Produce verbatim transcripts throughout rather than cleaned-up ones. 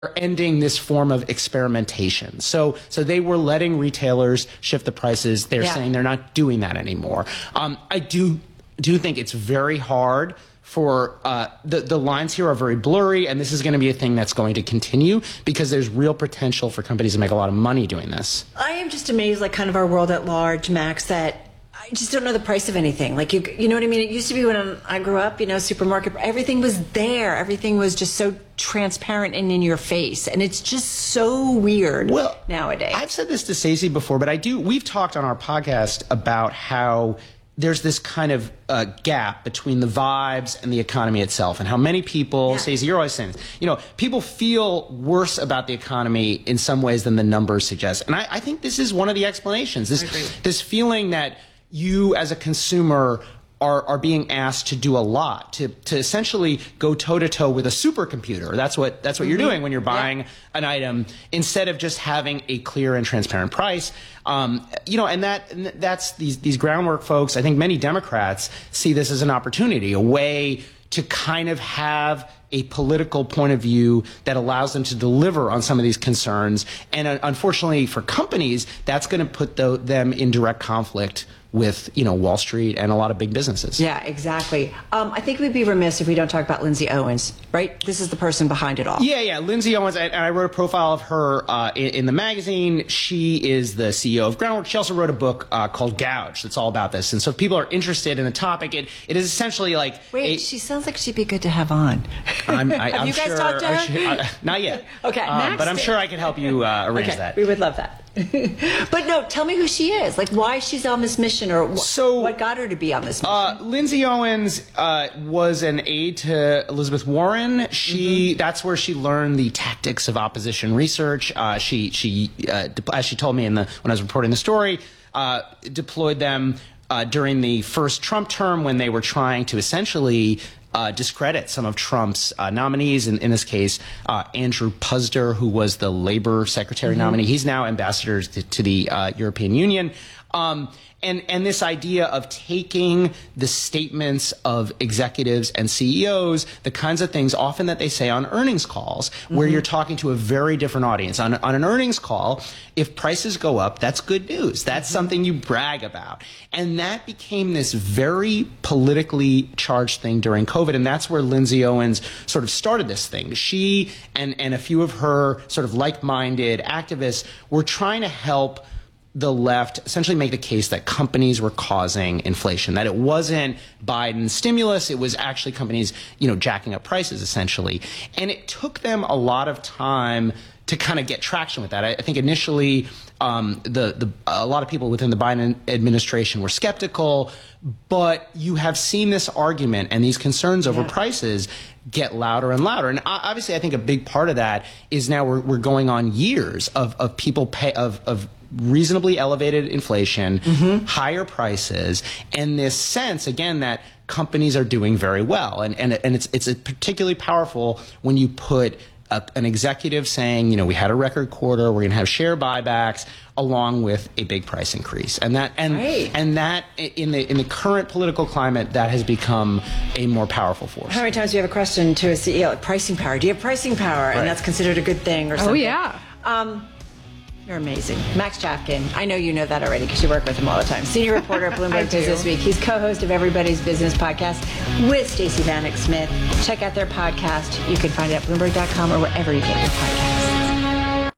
ending this form of experimentation. So, so they were letting retailers shift the prices. They're yeah. saying they're not doing that anymore. Um, I do do think it's very hard for uh, the the lines here are very blurry, and this is going to be a thing that's going to continue because there's real potential for companies to make a lot of money doing this. I am just amazed, like kind of our world at large, Max, that I just don't know the price of anything. Like, you you know what I mean? It used to be when I grew up, you know, supermarket, everything was there. Everything was just so transparent and in your face. And it's just so weird well, nowadays. I've said this to Stacey before, but I do, we've talked on our podcast about how there's this kind of uh, gap between the vibes and the economy itself, and how many people, yeah. Stacey, you're always saying this, you know, people feel worse about the economy in some ways than the numbers suggest. And I, I think this is one of the explanations. This, this feeling that you as a consumer are, are being asked to do a lot, to, to essentially go toe-to-toe with a supercomputer. That's what, that's what mm-hmm. you're doing when you're buying yeah. an item, instead of just having a clear and transparent price. Um, you know, and that and that's these, these groundwork folks. I think many Democrats see this as an opportunity, a way to kind of have a political point of view that allows them to deliver on some of these concerns. And uh, unfortunately for companies, that's going to put the, them in direct conflict with, you know, Wall Street and a lot of big businesses. Yeah, exactly. Um, I think we'd be remiss if we don't talk about Lindsay Owens, right? This is the person behind it all. Yeah, yeah. Lindsay Owens, and I wrote a profile of her uh, in, in the magazine. She is the C E O of Groundwork. She also wrote a book uh, called Gouge that's all about this. And so if people are interested in the topic, it, it is essentially like... Wait, a, she sounds like she'd be good to have on. I'm, I, Have I'm you guys sure, talked to her? Sure, uh, not yet. Okay, um, Max but I'm did. sure I can help you uh, arrange okay, that. We would love that. But no, tell me who she is. Like, why she's on this mission, or wh so, what got her to be on this mission? Uh, Lindsay Owens uh, was an aide to Elizabeth Warren. She mm-hmm. that's where she learned the tactics of opposition research. Uh, she she uh, as she told me in the when I was reporting the story, uh, deployed them uh, during the first Trump term when they were trying to essentially Uh, discredit some of Trump's uh, nominees. In, in this case, uh, Andrew Puzder, who was the Labor Secretary mm-hmm. nominee. He's now ambassador to, to the uh, European Union. Um, and, and this idea of taking the statements of executives and C E Os, the kinds of things often that they say on earnings calls, mm-hmm. where you're talking to a very different audience. On, on an earnings call, if prices go up, that's good news. That's mm-hmm. something you brag about. And that became this very politically charged thing during COVID. And that's where Lindsay Owens sort of started this thing. She and, and a few of her sort of like-minded activists were trying to help the left essentially make the case that companies were causing inflation, that it wasn't Biden's stimulus, it was actually companies, you know, jacking up prices essentially. And it took them a lot of time to kind of get traction with that. I, I think initially um, the, the, a lot of people within the Biden administration were skeptical, but you have seen this argument and these concerns over yeah. prices get louder and louder. And obviously I think a big part of that is now we're, we're going on years of, of people pay, of, of reasonably elevated inflation, mm-hmm. higher prices, and this sense, again, that companies are doing very well. And, and, and it's, it's particularly powerful when you put a, an executive saying, you know, we had a record quarter, we're going to have share buybacks, along with a big price increase. And that, and, right. and that in the, in the current political climate, that has become a more powerful force. How many times do you have a question to a C E O, like pricing power? Do you have pricing power? Right. And that's considered a good thing or something? Oh, yeah. Um, You're amazing. Max Chapkin, I know you know that already because you work with him all the time. Senior reporter at Bloomberg Business Week. He's co-host of Everybody's Business podcast with Stacey Vanek Smith. Check out their podcast. You can find it at Bloomberg dot com or wherever you get your podcasts.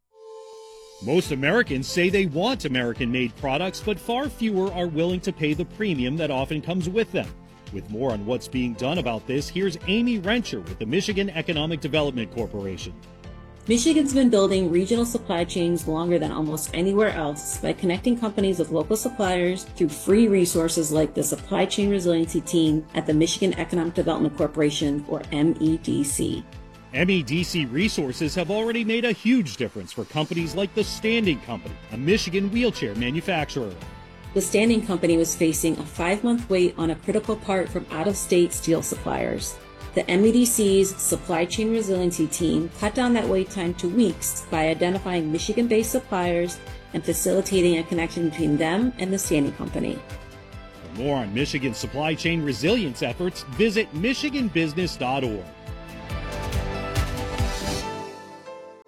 Most Americans say they want American-made products, but far fewer are willing to pay the premium that often comes with them. With more on what's being done about this, here's Amy Renscher with the Michigan Economic Development Corporation. Michigan's been building regional supply chains longer than almost anywhere else by connecting companies with local suppliers through free resources like the Supply Chain Resiliency Team at the Michigan Economic Development Corporation, or M E D C. M E D C resources have already made a huge difference for companies like the Standing Company, a Michigan wheelchair manufacturer. The Standing Company was facing a five-month wait on a critical part from out-of-state steel suppliers. The M E D C's Supply Chain Resiliency Team cut down that wait time to weeks by identifying Michigan-based suppliers and facilitating a connection between them and the Standing Company. For more on Michigan's supply chain resilience efforts, visit michigan business dot org.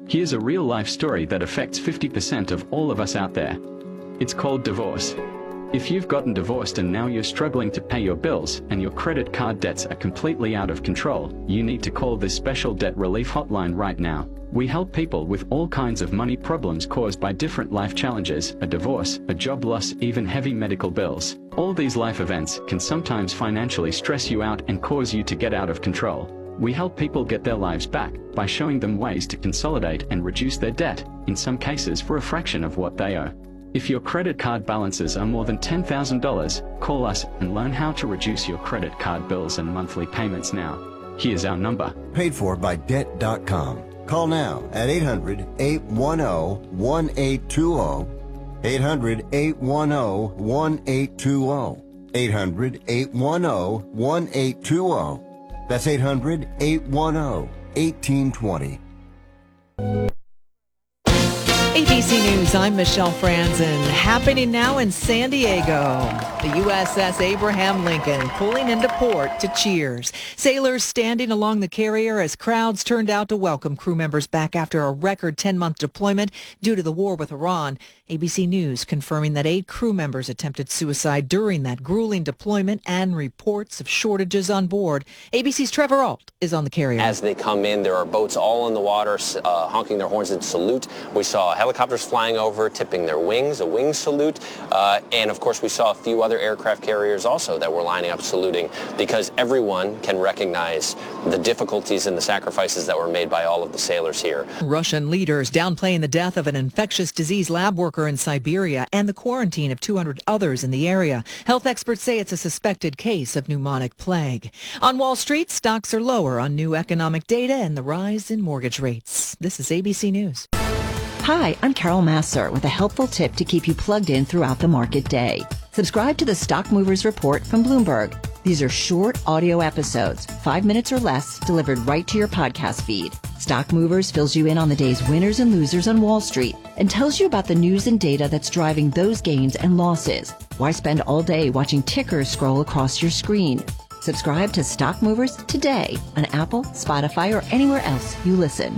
Here's a real-life story that affects fifty percent of all of us out there. It's called divorce. If you've gotten divorced and now you're struggling to pay your bills and your credit card debts are completely out of control, you need to call this special debt relief hotline right now. We help people with all kinds of money problems caused by different life challenges, a divorce, a job loss, even heavy medical bills. All these life events can sometimes financially stress you out and cause you to get out of control. We help people get their lives back by showing them ways to consolidate and reduce their debt, in some cases for a fraction of what they owe. If your credit card balances are more than ten thousand dollars, call us and learn how to reduce your credit card bills and monthly payments now. Here's our number. Paid for by debt dot com. Call now at eight hundred, eight one zero, one eight two zero. eight hundred, eight one zero, one eight two zero. eight hundred, eight one zero, one eight two zero. That's eight hundred, eight one zero, one eight two zero. A B C News, I'm Michelle Franzen. Happening now in San Diego. The U S S Abraham Lincoln pulling into port to cheers. Sailors standing along the carrier as crowds turned out to welcome crew members back after a record ten-month deployment due to the war with Iran. A B C News confirming that eight crew members attempted suicide during that grueling deployment and reports of shortages on board. A B C's Trevor Ault is on the carrier. As they come in, there are boats all in the water uh, honking their horns in salute. We saw helicopters flying over, tipping their wings, a wing salute. Uh, and of course, we saw a few other aircraft carriers also that were lining up saluting, because everyone can recognize the difficulties and the sacrifices that were made by all of the sailors here. Russian leaders downplaying the death of an infectious disease lab worker in Siberia and the quarantine of two hundred others in the area. Health experts say it's a suspected case of pneumonic plague. On Wall Street, stocks are lower on new economic data and the rise in mortgage rates. This is A B C News. Hi, I'm Carol Massar with a helpful tip to keep you plugged in throughout the market day. Subscribe to the Stock Movers Report from Bloomberg. These are short audio episodes, five minutes or less, delivered right to your podcast feed. Stock Movers fills you in on the day's winners and losers on Wall Street and tells you about the news and data that's driving those gains and losses. Why spend all day watching tickers scroll across your screen? Subscribe to Stock Movers today on Apple, Spotify, or anywhere else you listen.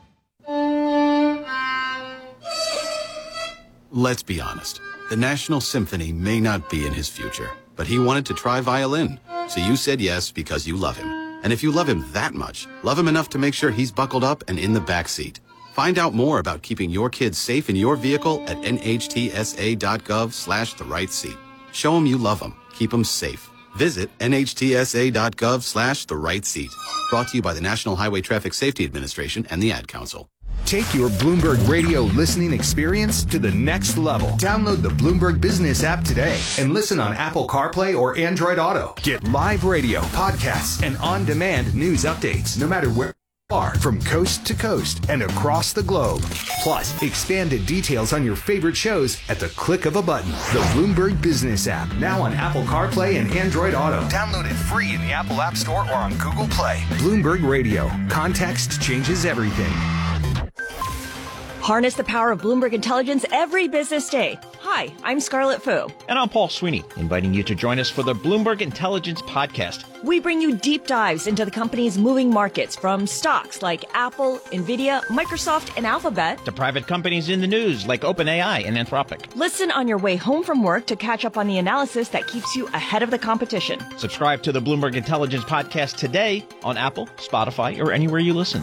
Let's be honest. The National Symphony may not be in his future, but he wanted to try violin. So you said yes because you love him. And if you love him that much, love him enough to make sure he's buckled up and in the back seat. Find out more about keeping your kids safe in your vehicle at nhtsa.gov slash the right seat. Show them you love them. Keep them safe. Visit nhtsa.gov slash the right seat. Brought to you by the National Highway Traffic Safety Administration and the Ad Council. Take your Bloomberg Radio listening experience to the next level. Download the Bloomberg Business app today and listen on Apple CarPlay or Android Auto. Get live radio, podcasts, and on-demand news updates no matter where you are, from coast to coast and across the globe. Plus, expanded details on your favorite shows at the click of a button. The Bloomberg Business app, now on Apple CarPlay and Android Auto. Download it free in the Apple App Store or on Google Play. Bloomberg Radio. Context changes everything. Harness the power of Bloomberg Intelligence every business day. Hi, I'm Scarlett Fu. And I'm Paul Sweeney, inviting you to join us for the Bloomberg Intelligence Podcast. We bring you deep dives into the company's moving markets, from stocks like Apple, Nvidia, Microsoft, and Alphabet, to private companies in the news like OpenAI and Anthropic. Listen on your way home from work to catch up on the analysis that keeps you ahead of the competition. Subscribe to the Bloomberg Intelligence Podcast today on Apple, Spotify, or anywhere you listen.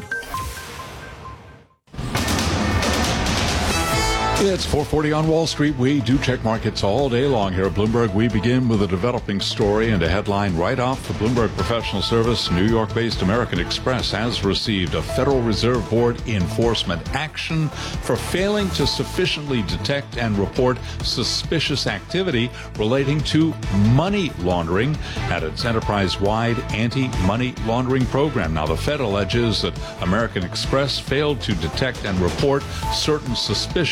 It's four forty on Wall Street. We do check markets all day long here at Bloomberg. We begin with a developing story and a headline right off the Bloomberg Professional Service. New York-based American Express has received a Federal Reserve Board enforcement action for failing to sufficiently detect and report suspicious activity relating to money laundering at its enterprise-wide anti-money laundering program. Now, the Fed alleges that American Express failed to detect and report certain suspicious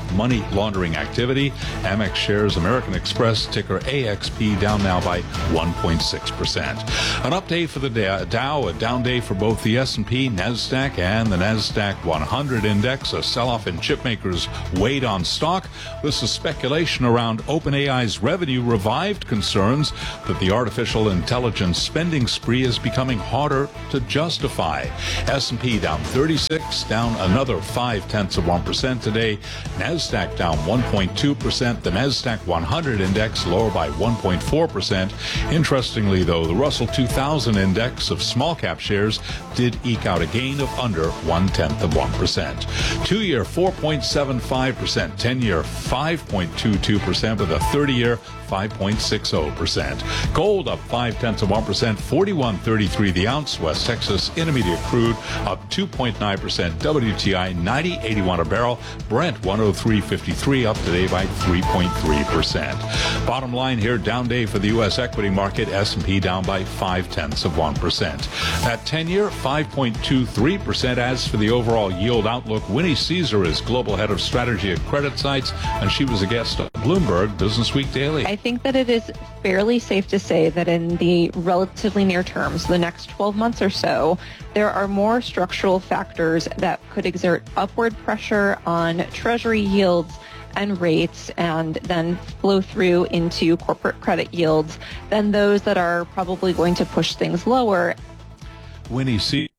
money laundering activity. Amex shares American Express, ticker A X P, down now by one point six percent. An update for the Dow, a down day for both the S and P, NASDAQ, and the NASDAQ one hundred index. A sell-off in chip makers weighed on stock. This is speculation around OpenAI's revenue revived concerns that the artificial intelligence spending spree is becoming harder to justify. S and P down thirty-six, down another five tenths of one percent today. NASDAQ down one point two percent. The NASDAQ one hundred index lower by one point four percent. Interestingly, though, the Russell two thousand index of small cap shares did eke out a gain of under one tenth of one percent. Two-year four point seven five percent. ten-year five point two two percent with a thirty-year five point six zero percent. Gold up five tenths of one percent, forty-one thirty-three the ounce. West Texas Intermediate crude up two point nine percent. W T I ninety eighty-one a barrel. Brent one oh three fifty-three, up today by three point three percent. Bottom line here, down day for the U S equity market. S and P down by five tenths of one percent. At ten-year, five point two three percent. As for the overall yield outlook, Winnie Caesar is global head of strategy at CreditSights, and she was a guest on Bloomberg Business Week Daily. I think that it is fairly safe to say that in the relatively near term, so the next twelve months or so, there are more structural factors that could exert upward pressure on Treasury yields and rates and then flow through into corporate credit yields than those that are probably going to push things lower. Winnie Caesar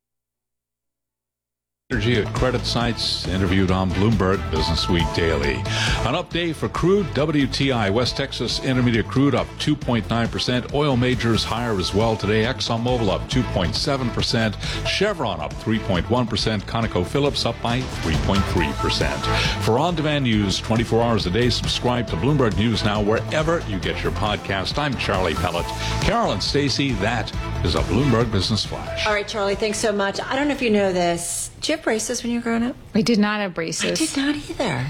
at CreditSights, interviewed on Bloomberg Business Week Daily. An update for crude. W T I, West Texas Intermediate crude up two point nine percent. Oil majors higher as well today. ExxonMobil up two point seven percent. Chevron up three point one percent. ConocoPhillips up by three point three percent. For on-demand news twenty-four hours a day, subscribe to Bloomberg News Now wherever you get your podcast. I'm Charlie Pellet. Carol and Stacey, that is a Bloomberg Business Flash. All right, Charlie, thanks so much. I don't know if you know this. Did you have braces when you were growing up? I did not have braces. I did not either.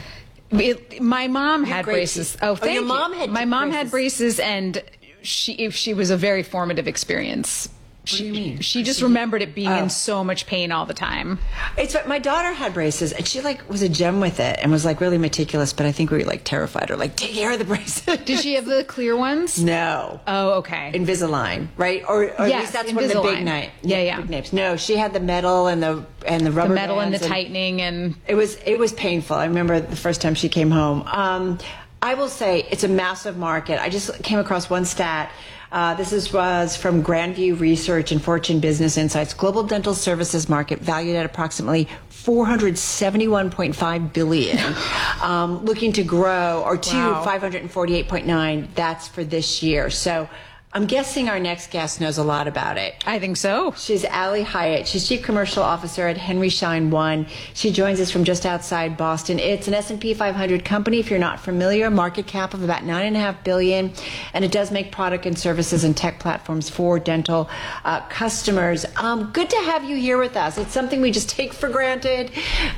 It, my mom had braces. Oh, thank oh, your you. mom had My mom braces. had braces, and she she was a very formative experience. What do you mean? She just remembered it being Oh. in so much pain all the time. It's my daughter had braces, and she like was a gem with it, and was like really meticulous. But I think we were like terrified her, like take care of the braces. Did she have the clear ones? No. Oh, okay. Invisalign, right? Or, or at Yes, least that's one of the big Invisalign. night. Yeah, yeah. Big names. No, she had the metal and the and the rubber The metal and the bands tightening, and it was it was painful. I remember the first time she came home. Um, I will say it's a massive market. I just came across one stat. Uh, this is, was from Grandview Research and Fortune Business Insights. Global dental services market valued at approximately four hundred seventy-one point five billion dollars, um, looking to grow, or to Wow. five hundred forty-eight point nine. That's for this year. So I'm guessing our next guest knows a lot about it. I think so. She's Allie Hyatt. She's Chief Commercial Officer at Henry Schein One. She joins us from just outside Boston. It's an S and P five hundred company, if you're not familiar, market cap of about nine point five billion dollars, and it does make product and services and tech platforms for dental uh, customers. Um, good to have you here with us. It's something we just take for granted.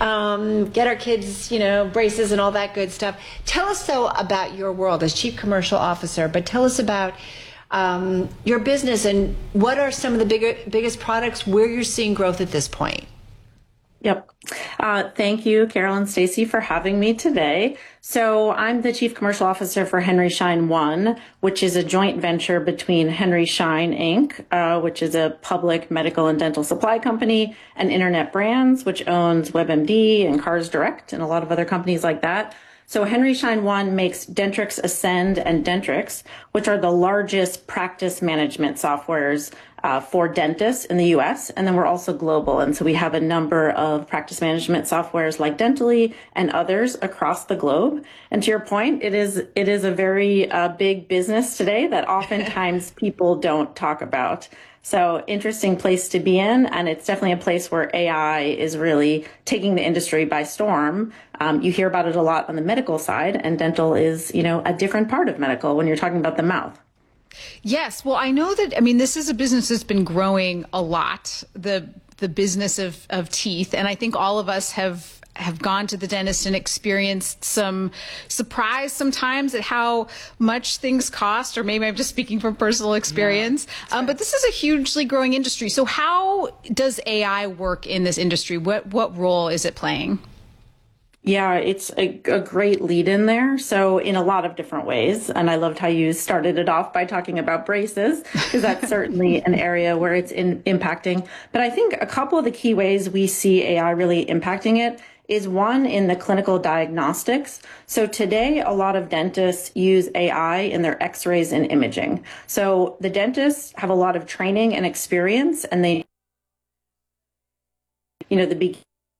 Um, get our kids, you know, braces and all that good stuff. Tell us, though, about your world as Chief Commercial Officer, but tell us about Um, your business and what are some of the bigger, biggest products where you're seeing growth at this point? Yep. Uh, thank you, Carol and Stacey, for having me today. So I'm the Chief Commercial Officer for Henry Schein One, which is a joint venture between Henry Schein Incorporated, uh, which is a public medical and dental supply company, and Internet Brands, which owns WebMD and Cars Direct and a lot of other companies like that. So Henry Schein One makes Dentrix Ascend and Dentrix, which are the largest practice management softwares uh, for dentists in the U S. And then we're also global. And so we have a number of practice management softwares like Dentally and others across the globe. And to your point, it is it is a very uh, big business today that oftentimes people don't talk about. So interesting place to be in, and it's definitely a place where A I is really taking the industry by storm. Um, you hear about it a lot on the medical side, and dental is, you know, a different part of medical when you're talking about the mouth. Yes. Well, I know that, I mean, this is a business that's been growing a lot, the the business of, of teeth. And I think all of us have have gone to the dentist and experienced some surprise sometimes at how much things cost, or maybe I'm just speaking from personal experience. Yeah, um, but this is a hugely growing industry. So how does A I work in this industry? What what role is it playing? Yeah, it's a, a great lead in there. So in a lot of different ways. And I loved how you started it off by talking about braces, because that's certainly an area where it's in, impacting. But I think a couple of the key ways we see A I really impacting it is one in the clinical diagnostics. So today, a lot of dentists use A I in their x-rays and imaging. So the dentists have a lot of training and experience, and they, you know, the beginning